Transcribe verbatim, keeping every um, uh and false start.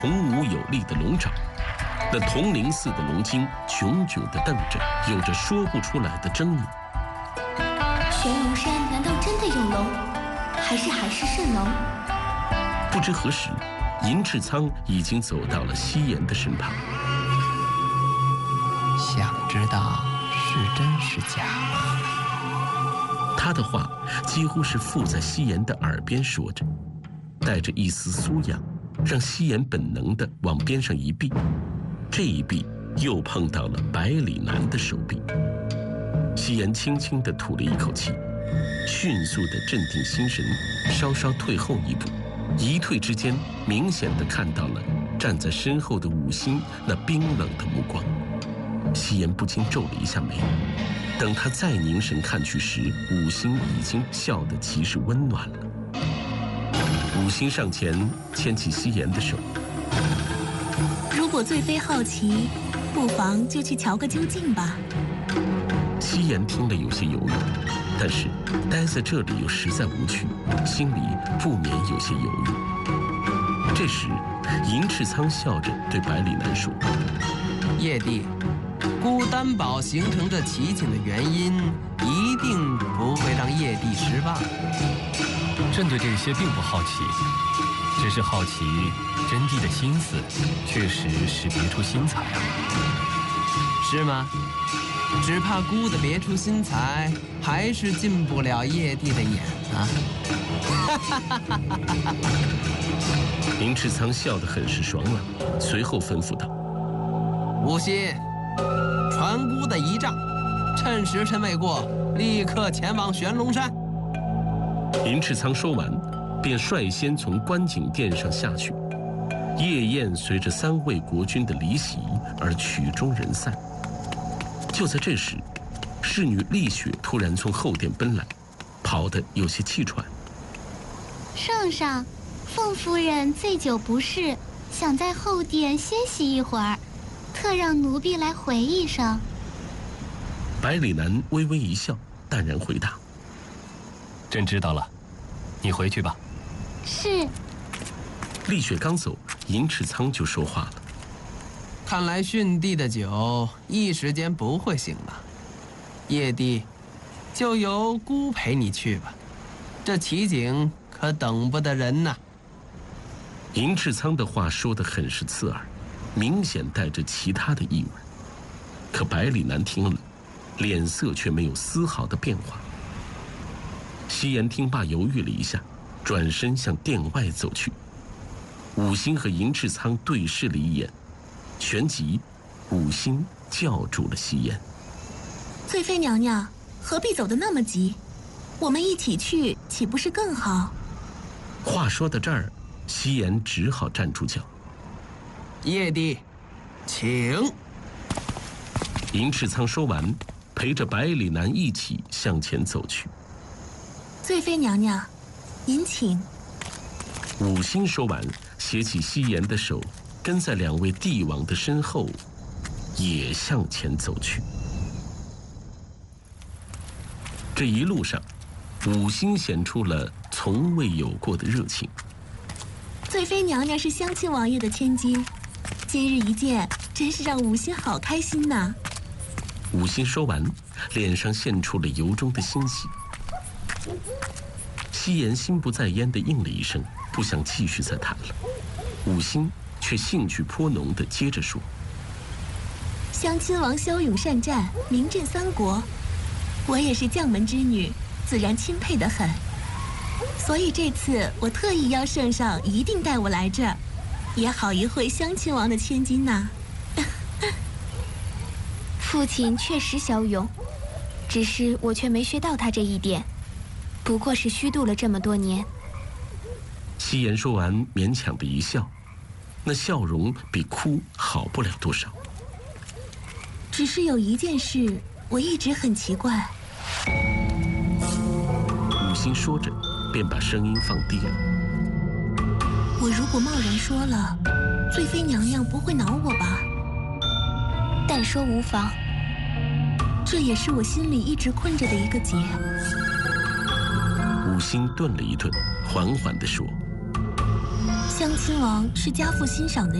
孔武有力的龙爪，那铜铃似的龙睛炯炯地瞪着，有着说不出来的狰狞。 玄龙山难道真的有龙，还是海市蜃楼？ 不知何时，银翅苍已经走到了西岩的身旁。 想知道是真是假吗？ 他的话几乎是附在西岩的耳边说着，带着一丝酥痒，让西岩本能地往边上一避。这一避又碰到了百里南的手臂。西岩轻轻地吐了一口气，迅速地镇定心神，稍稍退后一步。一退之间，明显地看到了站在身后的武星那冰冷的目光。西岩不禁皱了一下眉，等他再凝神看去时，武星已经笑得极是温暖了。武星上前牵起西岩的手， 如果醉妃好奇，不妨就去瞧个究竟吧。 西岩听了有些犹豫，但是待在这里又实在无趣，心里不免有些犹豫。这时，银翅苍笑着对百里南说：“ 叶帝，孤丹堡形成这奇景的原因，一定不会让叶帝失望。 朕对这些并不好奇，只是好奇真帝的心思，确实是别出心裁啊。 是吗？只怕孤的别出心裁，还是进不了叶帝的眼啊！” 银翅苍笑得很是爽朗，随后吩咐道：“ 吴心，传孤的仪仗，趁时辰未过，立刻前往玄龙山。” 银翅苍说完，便率先从观景殿上下去。夜宴随着三位国君的离席而曲终人散。就在这时，侍女丽雪突然从后殿奔来，跑得有些气喘。 圣上，凤夫人醉酒不适，想在后殿歇息一会儿，特让奴婢来回一声。 百里南微微一笑，淡然回答：“ 朕知道了，你回去吧。” 是。 丽雪刚走，银翅苍就说话了：“ 看来训帝的酒一时间不会醒了，叶帝，就由孤陪你去吧，这奇景可等不得人呐。” 银翅苍的话说得很是刺耳，明显带着其他的意味。可百里南听了，脸色却没有丝毫的变化。西岩听罢犹豫了一下，转身向殿外走去。武星和银翅苍对视了一眼，旋即武星叫住了西岩：“ 醉妃娘娘，何必走得那么急？我们一起去，岂不是更好？” 话说到这儿，西岩只好站住脚。 叶帝，请。 银翅苍说完，陪着百里南一起向前走去。 醉妃娘娘，您请。 武星说完，携起西岩的手，跟在两位帝王的身后，也向前走去。这一路上，武星显出了从未有过的热情。 醉妃娘娘是襄亲王爷的千金，今日一见，真是让武星好开心呐。 武星说完，脸上现出了由衷的欣喜。西岩心不在焉地应了一声，不想继续再谈了。武星却兴趣颇浓地接着说：“ 襄亲王骁勇善战，名震三国，我也是将门之女，自然钦佩得很。所以这次我特意邀圣上一定带我来这儿，也好一会襄亲王的千金呐。” 父亲确实骁勇，只是我却没学到他这一点，不过是虚度了这么多年。 西岩说完，勉强的一笑，那笑容比哭好不了多少。 只是有一件事，我一直很奇怪。 武星说着，便把声音放低了。 我如果贸然说了，醉妃娘娘不会恼我吧？ 但说无妨。 这也是我心里一直困着的一个结。 武星顿了一顿，缓缓地说：“ 襄亲王是家父欣赏的